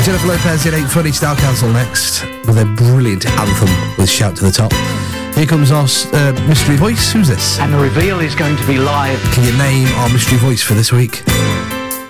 Jennifer Lopez in 8:30, Style Council next with a brilliant anthem with Shout to the Top. Here comes our mystery voice. Who's this? And the reveal is going to be live. Can you name our mystery voice for this week?